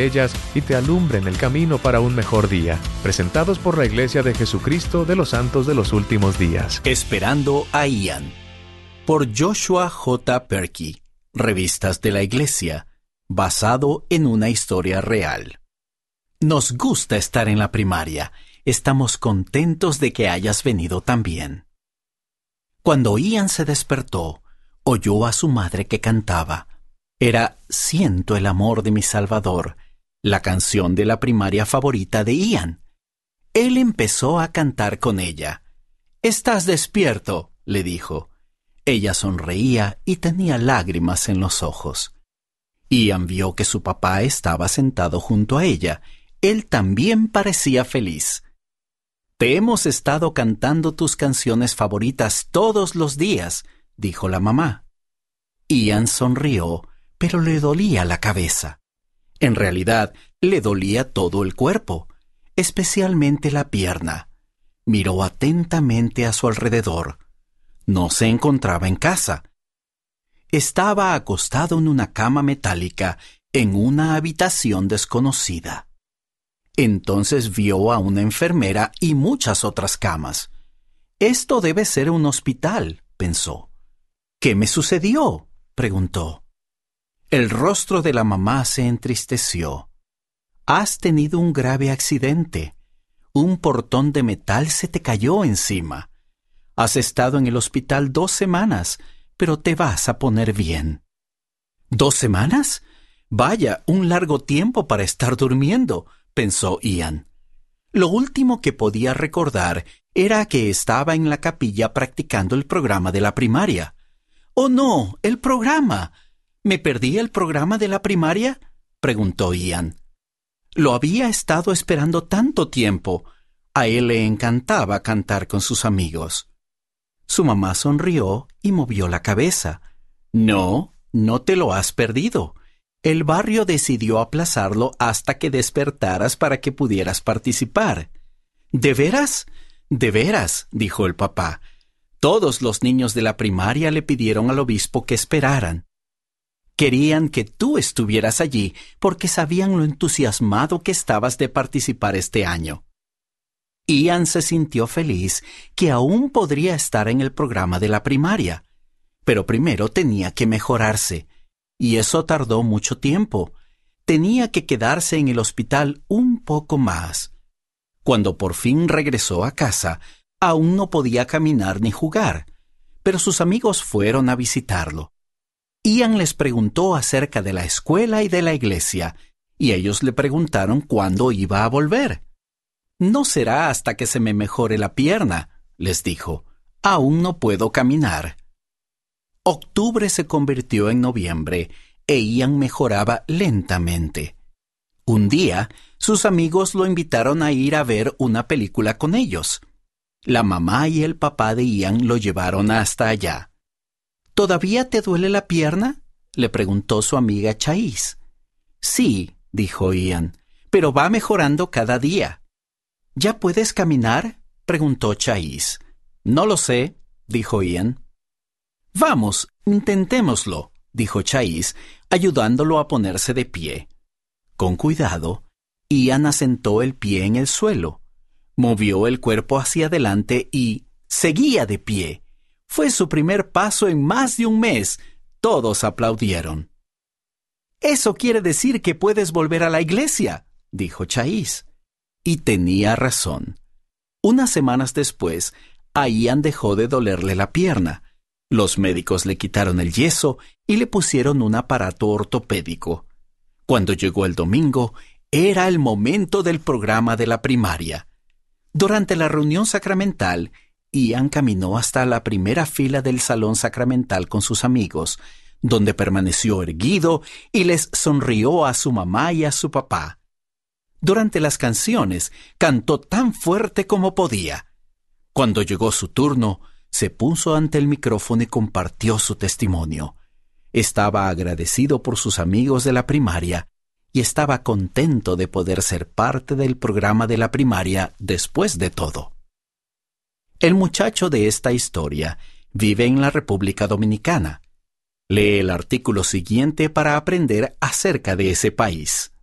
ellas y te alumbren el camino para un mejor día. Presentados por la Iglesia de Jesucristo de los Santos de los Últimos Días. Esperando a Ian. Por Joshua J. Perky. Revistas de la Iglesia. Basado en una historia real. Nos gusta estar en la primaria. Estamos contentos de que hayas venido también. Cuando Ian se despertó, oyó a su madre que cantaba. Era Siento el amor de mi Salvador, la canción de la primaria favorita de Ian. Él empezó a cantar con ella. «¿Estás despierto?», le dijo. Ella sonreía y tenía lágrimas en los ojos. Ian vio que su papá estaba sentado junto a ella. Él también parecía feliz. «Te hemos estado cantando tus canciones favoritas todos los días», dijo la mamá. Ian sonrió, pero le dolía la cabeza. En realidad, le dolía todo el cuerpo, especialmente la pierna. Miró atentamente a su alrededor. No se encontraba en casa. Estaba acostado en una cama metálica en una habitación desconocida. Entonces vio a una enfermera y muchas otras camas. «Esto debe ser un hospital», pensó. «¿Qué me sucedió?», preguntó. El rostro de la mamá se entristeció. «Has tenido un grave accidente. Un portón de metal se te cayó encima. Has estado en el hospital 2 semanas, pero te vas a poner bien». «¿2 semanas? Vaya, un largo tiempo para estar durmiendo», pensó Ian. Lo último que podía recordar era que estaba en la capilla practicando el programa de la primaria. «¡Oh no! ¡El programa! ¿Me perdí el programa de la primaria?», preguntó Ian. Lo había estado esperando tanto tiempo. A él le encantaba cantar con sus amigos. Su mamá sonrió y movió la cabeza. «No, no te lo has perdido. El barrio decidió aplazarlo hasta que despertaras para que pudieras participar». «¿De veras? De veras», dijo el papá. Todos los niños de la primaria le pidieron al obispo que esperaran. Querían que tú estuvieras allí porque sabían lo entusiasmado que estabas de participar este año. Ian se sintió feliz que aún podría estar en el programa de la primaria, pero primero tenía que mejorarse, y eso tardó mucho tiempo. Tenía que quedarse en el hospital un poco más. Cuando por fin regresó a casa, aún no podía caminar ni jugar, pero sus amigos fueron a visitarlo. Ian les preguntó acerca de la escuela y de la iglesia, y ellos le preguntaron cuándo iba a volver. «No será hasta que se me mejore la pierna», les dijo. «Aún no puedo caminar». Octubre se convirtió en noviembre, e Ian mejoraba lentamente. Un día, sus amigos lo invitaron a ir a ver una película con ellos. La mamá y el papá de Ian lo llevaron hasta allá. «¿Todavía te duele la pierna?», le preguntó su amiga Chais. «Sí», dijo Ian, «pero va mejorando cada día». «¿Ya puedes caminar?», preguntó Chais. «No lo sé», dijo Ian. «Vamos, intentémoslo», dijo Chais, ayudándolo a ponerse de pie. Con cuidado, Ian asentó el pie en el suelo, movió el cuerpo hacia adelante y seguía de pie. Fue su primer paso en más de un mes. Todos aplaudieron. «Eso quiere decir que puedes volver a la iglesia», dijo Chais. Y tenía razón. Unas semanas después, a Ian dejó de dolerle la pierna. Los médicos le quitaron el yeso y le pusieron un aparato ortopédico. Cuando llegó el domingo, era el momento del programa de la primaria. Durante la reunión sacramental, Ian caminó hasta la primera fila del salón sacramental con sus amigos, donde permaneció erguido y les sonrió a su mamá y a su papá. Durante las canciones, cantó tan fuerte como podía. Cuando llegó su turno, se puso ante el micrófono y compartió su testimonio. Estaba agradecido por sus amigos de la primaria y estaba contento de poder ser parte del programa de la primaria después de todo. El muchacho de esta historia vive en la República Dominicana. Lee el artículo siguiente para aprender acerca de ese país.